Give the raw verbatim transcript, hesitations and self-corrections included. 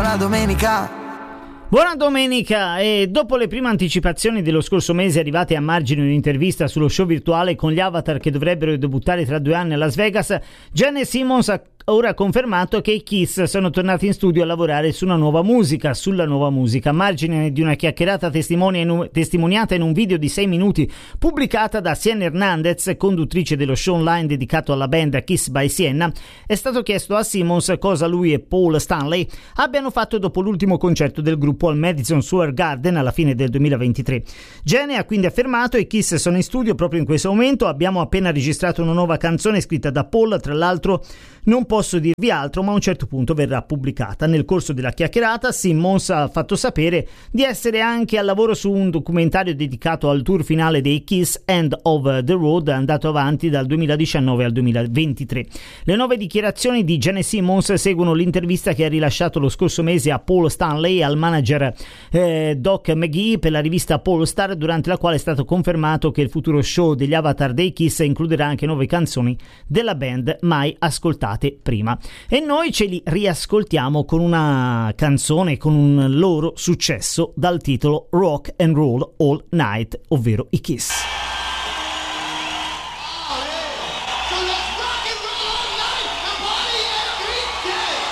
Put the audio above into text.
buona domenica. Buona domenica. E dopo le prime anticipazioni dello scorso mese arrivate a margine di un'intervista sullo show virtuale con gli Avatar che dovrebbero debuttare tra due anni a Las Vegas, Gene Simmons ha ora confermato che i Kiss sono tornati in studio a lavorare su una nuova musica, sulla nuova musica, a margine di una chiacchierata testimoniata in un video di sei minuti pubblicata da Sienna Hernandez, conduttrice dello show online dedicato alla band Kiss by Sienna. È stato chiesto a Simmons cosa lui e Paul Stanley abbiano fatto dopo l'ultimo concerto del gruppo al Madison Square Garden alla fine del duemilaventitré. Gene ha quindi affermato: i Kiss sono in studio proprio in questo momento, abbiamo appena registrato una nuova canzone scritta da Paul, tra l'altro non posso dirvi altro, ma a un certo punto verrà pubblicata. Nel corso della chiacchierata Simmons ha fatto sapere di essere anche al lavoro su un documentario dedicato al tour finale dei Kiss, End of the Road, andato avanti dal duemiladiciannove al duemilaventitré. Le nuove dichiarazioni di Gene Simmons seguono l'intervista che ha rilasciato lo scorso mese a Paul Stanley e al manager eh, Doc McGhee per la rivista Polestar, durante la quale è stato confermato che il futuro show degli Avatar dei Kiss includerà anche nuove canzoni della band mai ascoltate prima. E noi ce li riascoltiamo con una canzone con un loro successo dal titolo Rock and Roll All Night, ovvero i Kiss.